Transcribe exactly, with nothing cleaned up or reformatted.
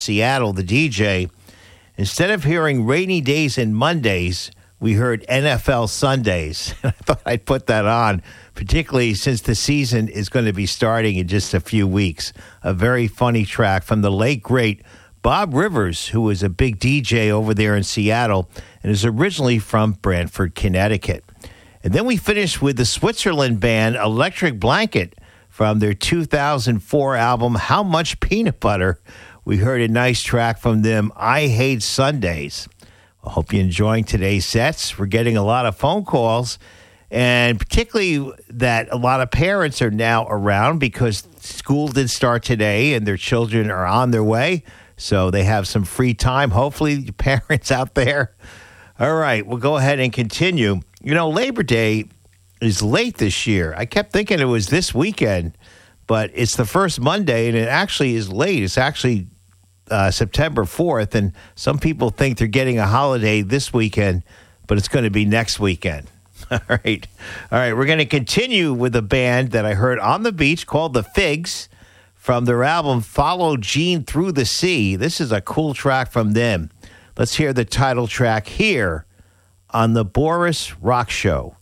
Seattle, the D J, instead of hearing rainy days and Mondays, we heard N F L Sundays. I thought I'd put that on, particularly since the season is going to be starting in just a few weeks. A very funny track from the late, great Bob Rivers, who was a big D J over there in Seattle and is originally from Brantford, Connecticut. And then we finished with the Switzerland band Electric Blanket from their two thousand four album, How Much Peanut Butter? We heard a nice track from them, I Hate Sundays. I hope you're enjoying today's sets. We're getting a lot of phone calls, and particularly that a lot of parents are now around because school did start today and their children are on their way, so they have some free time. Hopefully, parents out there. All right, we'll go ahead and continue. You know, Labor Day is late this year. I kept thinking it was this weekend, but it's the first Monday, and it actually is late. It's actually uh, September fourth, and some people think they're getting a holiday this weekend, but it's going to be next weekend. All right. All right, we're going to continue with a band that I heard on the beach called The Figs from their album Follow Gene Through the Sea. This is a cool track from them. Let's hear the title track here on the Boris Rock Show.